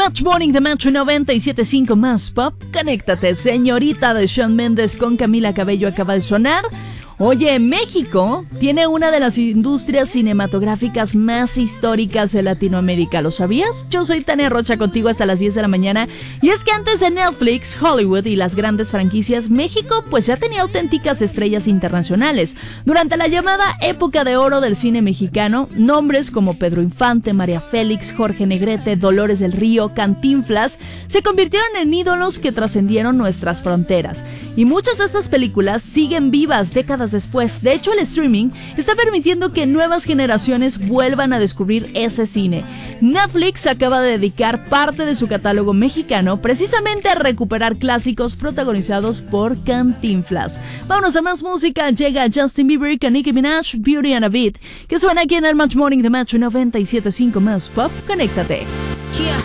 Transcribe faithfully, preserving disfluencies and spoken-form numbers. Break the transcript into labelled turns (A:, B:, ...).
A: Match Morning de Match noventa y siete punto cinco más pop. Conéctate, señorita de Shawn Mendes con Camila Cabello acaba de sonar. Oye, México tiene una de las industrias cinematográficas más históricas de Latinoamérica, ¿lo sabías? Yo soy Tania Rocha, contigo hasta las diez de la mañana. Y es que antes de Netflix, Hollywood y las grandes franquicias, México pues ya tenía auténticas estrellas internacionales. Durante la llamada época de oro del cine mexicano, nombres como Pedro Infante, María Félix, Jorge Negrete, Dolores del Río, Cantinflas, se convirtieron en ídolos que trascendieron nuestras fronteras. Y muchas de estas películas siguen vivas décadas después. De hecho, el streaming está permitiendo que nuevas generaciones vuelvan a descubrir ese cine. Netflix acaba de dedicar parte de su catálogo mexicano precisamente a recuperar clásicos protagonizados por Cantinflas. Vámonos a más música. Llega Justin Bieber con Nicki Minaj, Beauty and a Beat, que suena aquí en el Match Morning de Match noventa y siete punto cinco más pop. Conéctate. Yeah.